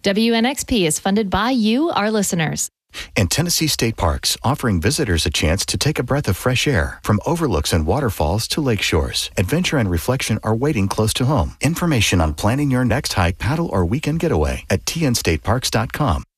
WNXP is funded by you, our listeners. And Tennessee State Parks, offering visitors a chance to take a breath of fresh air. From overlooks and waterfalls to lake shores, adventure and reflection are waiting close to home. Information on planning your next hike, paddle, or weekend getaway at tnstateparks.com.